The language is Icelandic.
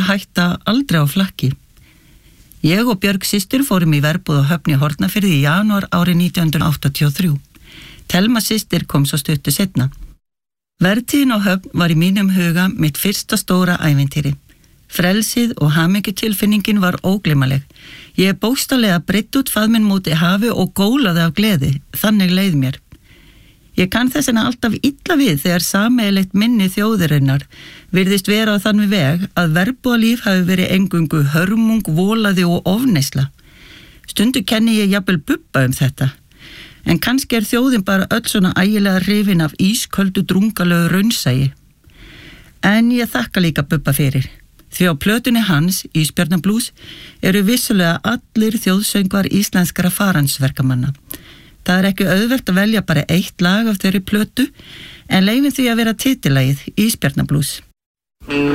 það hætta aldrei á flakki. Ég og Björg systir fórum í verbúð á Höfn í Hornafirði í janúar árið 1983. Telma systir kom svo stuttu seinna. Vertíðin á Höfn var í mínum huga mitt fyrsta stóra ævintýri. Frelsið og hamingjutilfinningin var ógleymanleg. Ég bókstaflega breidd út faðminn móti hafi og gólaði af gleði, þannig leið mér. Ég kann þess vegna alltaf illa við þegar sameiginlegt minni þjóðarinnar virðist vera á þann veg að verbúðalíf hafi verið eingöngu hörmung, volaði og ofneysla. Stundu kenni ég jafnvel Bubba þetta. En kannski þjóðin bara öll svona ægilega hrifin af ísköldu drungalegu raunsæi. En ég þakka líka Bubba fyrir. Því á plötunni hans, Ísbjarnarblús, eru vissulega allir þjóðsöngvar íslenskra faransverkamanna. Það ekki auðvelt að velja bara eitt lag af þeirri plötu, en leyfum því að vera titillagið Ísbjarnarblús.